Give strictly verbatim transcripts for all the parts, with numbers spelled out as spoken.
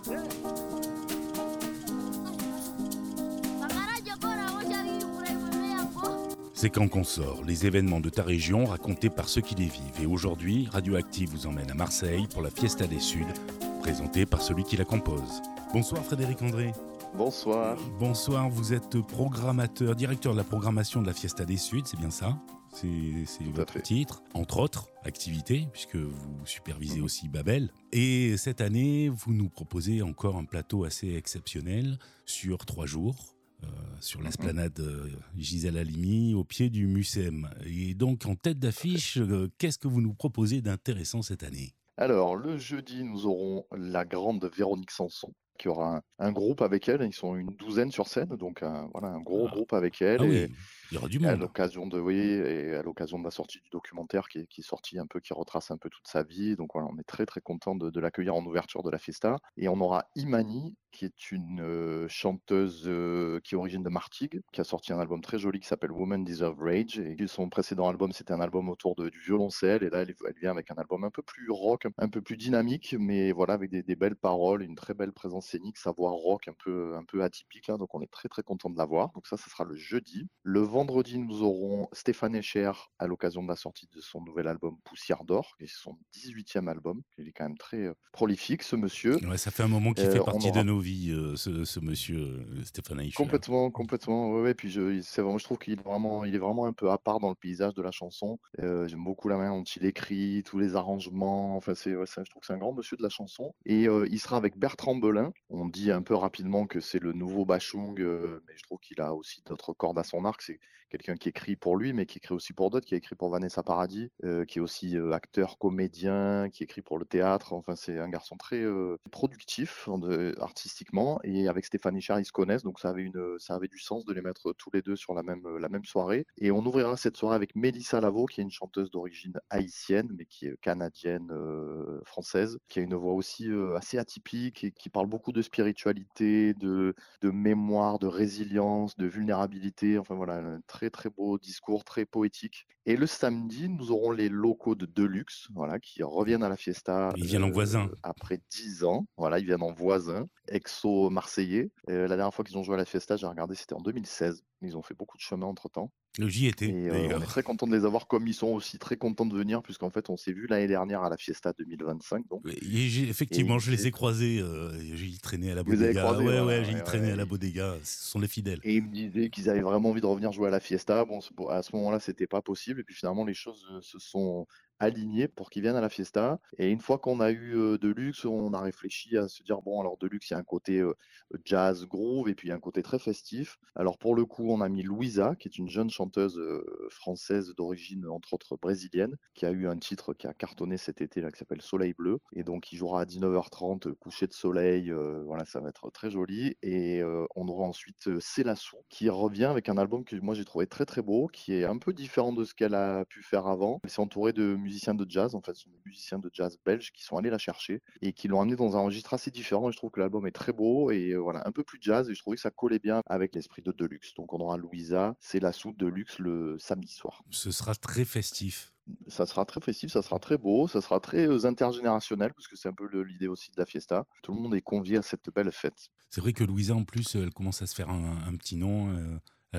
C'est quand qu'on sort, les événements de ta région racontés par ceux qui les vivent. Et aujourd'hui, Radioactive vous emmène à Marseille pour la Fiesta des Suds, présentée par celui qui la compose. Bonsoir Frédéric André. Bonsoir. Bonsoir, vous êtes programmateur, directeur de la programmation de la Fiesta des Suds, c'est bien ça ? C'est, c'est votre titre, entre autres activités, puisque vous supervisez mmh. aussi Babel. Et cette année, vous nous proposez encore un plateau assez exceptionnel sur trois jours. Euh, sur l'esplanade euh, Gisèle Halimi, au pied du Mucem. Et donc, en tête d'affiche, euh, qu'est-ce que vous nous proposez d'intéressant cette année ? Alors, le jeudi, nous aurons la grande Véronique Sanson, qui aura un, un groupe avec elle. Ils sont une douzaine sur scène, donc un, voilà, un gros ah. groupe avec elle. Ah et, oui, il y aura du monde. À l'occasion de, oui, et à l'occasion de la sortie du documentaire qui est, qui est sorti un peu, qui retrace un peu toute sa vie. Donc voilà, on est très très content de, de l'accueillir en ouverture de la Fiesta. Et on aura Imani, qui est une euh, chanteuse euh, qui est origine de Martigues, qui a sorti un album très joli qui s'appelle Women Deserve Rage. Et son précédent album, c'était un album autour de, du violoncelle. Et là, elle, elle vient avec un album un peu plus rock, un peu plus dynamique, mais voilà, avec des, des belles paroles, une très belle présence scénique, sa voix rock un peu, un peu atypique. Hein, donc on est très très content de la voir. Donc ça, ça sera le jeudi. Le vendredi, nous aurons Stéphane Echer à l'occasion de la sortie de son nouvel album Poussière d'or, qui est son dix-huitième album. Il est quand même très euh, prolifique, ce monsieur. Ouais, ça fait un moment qu'il euh, fait partie aura... de nos vies, euh, ce, ce monsieur euh, Stéphane Echer. Complètement, complètement. Ouais, ouais. Puis je, c'est vraiment, je trouve qu'il est vraiment, il est vraiment un peu à part dans le paysage de la chanson. Euh, j'aime beaucoup la manière dont il écrit, tous les arrangements. Enfin, c'est, ouais, ça, je trouve que c'est un grand monsieur de la chanson. Et euh, il sera avec Bertrand Belin. On dit un peu rapidement que c'est le nouveau Bachung, euh, mais je trouve qu'il a aussi d'autres cordes à son arc. C'est quelqu'un qui écrit pour lui, mais qui écrit aussi pour d'autres, qui a écrit pour Vanessa Paradis, euh, qui est aussi euh, acteur, comédien, qui écrit pour le théâtre. Enfin, c'est un garçon très euh, productif de, artistiquement. Et avec Stéphane Echer, ils se connaissent, donc ça avait, une, ça avait du sens de les mettre tous les deux sur la même, la même soirée. Et on ouvrira cette soirée avec Mélissa Lavo, qui est une chanteuse d'origine haïtienne, mais qui est canadienne, euh, française, qui a une voix aussi euh, assez atypique et qui parle beaucoup de spiritualité, de, de mémoire, de résilience, de vulnérabilité. Enfin voilà, un très très beau discours, très poétique. Et le samedi, nous aurons les locaux de Deluxe, voilà, qui reviennent à la Fiesta. Ils viennent euh, en voisin. Après dix ans. Voilà, ils viennent en voisin, exo-marseillais. Euh, la dernière fois qu'ils ont joué à la Fiesta, j'ai regardé, c'était en deux mille seize. Ils ont fait beaucoup de chemin entre-temps. J'y étais, et euh, on est très content de les avoir, comme ils sont aussi très contents de venir, puisqu'en fait, on s'est vu l'année dernière à la Fiesta deux mille vingt-cinq. Donc. Et j'ai, effectivement, et je les ai croisés. Euh, j'ai traîné à la Vous avez bodega. Croisé, ouais, voilà, ouais, j'ai ouais, traîné ouais. à la bodega. Ce sont les fidèles. Et ils me disaient qu'ils avaient vraiment envie de revenir jouer à la Fiesta. Bon, à ce moment-là, c'était pas possible. Et puis finalement, les choses se sont alignés pour qu'ils viennent à la Fiesta. Et une fois qu'on a eu euh, Deluxe, on a réfléchi à se dire, bon, alors Deluxe, il y a un côté euh, jazz, groove, et puis il y a un côté très festif. Alors pour le coup, on a mis Louisa, qui est une jeune chanteuse euh, française d'origine, entre autres, brésilienne, qui a eu un titre qui a cartonné cet été, là, qui s'appelle Soleil Bleu. Et donc, il jouera à dix-neuf heures trente, coucher de soleil. Euh, voilà, ça va être très joli. Et euh, on aura ensuite euh, Célassou, qui revient avec un album que moi j'ai trouvé très très beau, qui est un peu différent de ce qu'elle a pu faire avant. Elle s'est entourée de musiciens de jazz, en fait, ce sont des musiciens de jazz belges qui sont allés la chercher et qui l'ont amené dans un registre assez différent. Et je trouve que l'album est très beau et euh, voilà, un peu plus jazz, et je trouvais que ça collait bien avec l'esprit de Deluxe. Donc on aura Louisa, Célassou, Deluxe le samedi soir. Ce sera très festif. Ça sera très festif, ça sera très beau, ça sera très euh, intergénérationnel, parce que c'est un peu le, l'idée aussi de la Fiesta. Tout le monde est convié à cette belle fête. C'est vrai que Louisa, en plus, elle commence à se faire un, un petit nom. Euh...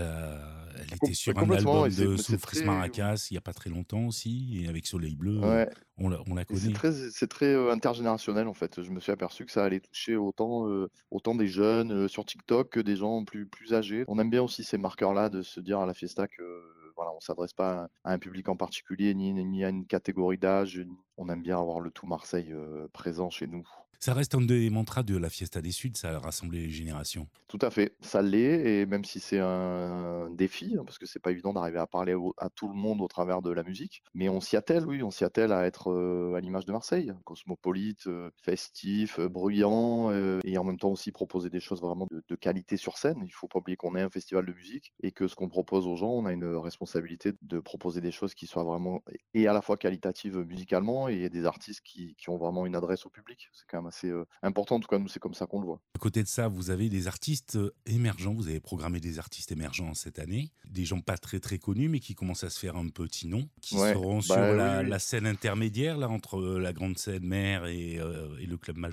Euh, elle était sur Com- un album c'est, de c'est Soufris très... Maracas il n'y a pas très longtemps aussi, et avec Soleil Bleu, ouais. on, la, on la connaît. C'est très, c'est très euh, intergénérationnel en fait. Je me suis aperçu que ça allait toucher autant, euh, autant des jeunes euh, sur TikTok que des gens plus, plus âgés. On aime bien aussi ces marqueurs-là de se dire à la Fiesta que euh, voilà, on s'adresse pas à un public en particulier ni, ni à une catégorie d'âge. On aime bien avoir le tout Marseille euh, présent chez nous. Ça reste un des mantras de la Fiesta des Suds, ça a rassemblé les générations. Tout à fait, ça l'est, et même si c'est un défi, hein, parce que c'est pas évident d'arriver à parler au, à tout le monde au travers de la musique, mais on s'y attelle, oui, on s'y attelle à être euh, à l'image de Marseille, cosmopolite, euh, festif, euh, bruyant, euh, et en même temps aussi proposer des choses vraiment de, de qualité sur scène. Il faut pas oublier qu'on est un festival de musique, et que ce qu'on propose aux gens, on a une responsabilité de proposer des choses qui soient vraiment, et à la fois qualitatives musicalement, et des artistes qui, qui ont vraiment une adresse au public. C'est quand même assez euh, important, en tout cas nous c'est comme ça qu'on le voit. À côté de ça, vous avez des artistes émergents, vous avez programmé des artistes émergents cette année, des gens pas très très connus mais qui commencent à se faire un petit nom, qui ouais, seront bah, sur oui, la, oui. la scène intermédiaire là, entre la grande scène mère et, euh, et le club Major.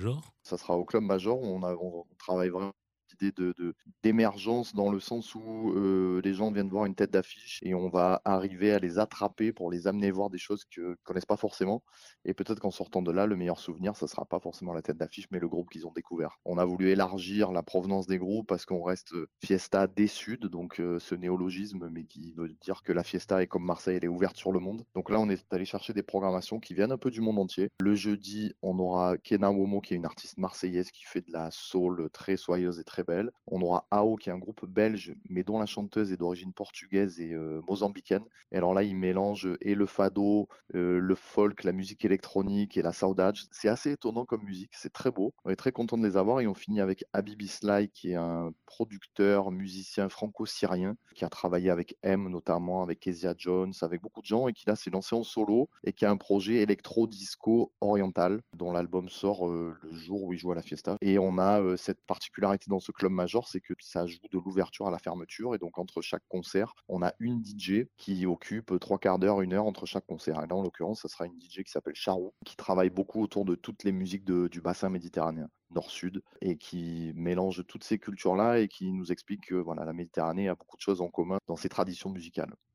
Ça sera au Club Major où on a on on travaille vraiment l'idée de de d'émergence dans le sens où, heu, les gens viennent voir une tête d'affiche et on va arriver à les attraper pour les amener voir des choses que connaissent pas forcément et peut-être qu'en sortant de là, le meilleur souvenir, ça sera pas forcément la tête d'affiche, mais le groupe qu'ils ont découvert. On a voulu élargir la provenance des groupes parce qu'on reste, heu, Fiesta des Suds, donc heu, ce néologisme, mais qui veut dire que la Fiesta est comme Marseille, elle est ouverte sur le monde. Donc là, on est allé chercher des programmations qui viennent un peu du monde entier. Le jeudi, on aura Kena Womo, qui est une artiste marseillaise qui fait de la soul très soyeuse et très belle. On aura A O, qui est un groupe belge, mais dont la chanteuse est d'origine portugaise et heu, mozambicaine. Et alors là, ils mélangent et le fado, heu, le folk, la musique électronique et la saudade. C'est assez étonnant comme musique, c'est très beau. On est très content de les avoir et on finit avec Habibi Sly, qui est un producteur, musicien franco-syrien, qui a travaillé avec M notamment, avec Kezia Jones, avec beaucoup de gens et qui là s'est lancé en solo et qui a un projet électro-disco oriental dont l'album sort euh, le jour où il joue à la Fiesta. Et on a euh, cette particularité dans ce club major, c'est que ça joue de l'ouverture à la fermeture et donc entre chaque concert, on a une D J qui occupe trois quarts d'heure, une heure entre chaque concert. Et là, en l'occurrence, ça sera une D J qui s'appelle Charou, qui travaille beaucoup autour de toutes les musiques de- du bassin méditerranéen, nord-sud, et qui mélange toutes ces cultures-là et qui nous explique que voilà, la Méditerranée a beaucoup de choses en commun dans ses traditions musicales.